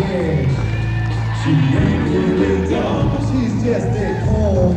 She ain't really dumb, she's just a cold